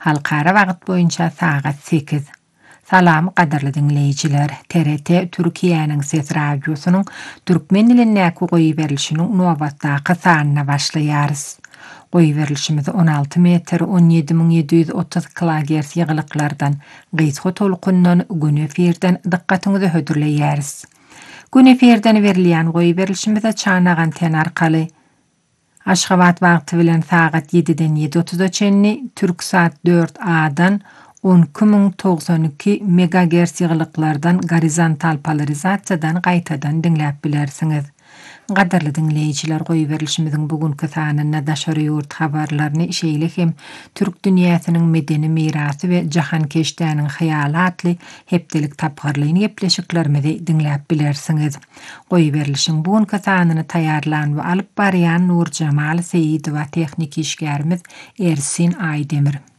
Halkara wagt boýunça sagat 8. Salam gadarly dinleýijiler. TRT Türkiýanyň Ses Radiosynyň türkmen diline goýup berilişiniň nowatdaky sanyna başlaýarys. Goýup berilişimiz 16 metr 17730 kHz ýygylyklardan gysga tolkundan gün efirden dikkatiňizi hödürleýäris. Gün efirden berilýän goýup berilişimizde çanagan anten arkaly Aşgabat wagty bilen sagat 7-den 7:30 Türksat 4A-dan 12092 MHz ýygylyklardan gorizontal polarizasiýadan gaýtadan dinläp bilersiňiz. Gadarly dinleýijiler, goýup berilişimiziň bugünkü sanyna daşary ýurt habarlaryny şeýle hem türk dünýäsiniň medeni mirasy we jahan keşdäniň haýalatly hepdelik tapgarlygyny gepleşiklerimizi dinläp bilersiňiz. Goýup berilişiň bugünkü sanyny taýýarlan we alyp barýan Nur Jamal Seýidowa tehnik işgärimiz Ersin Aýdemir.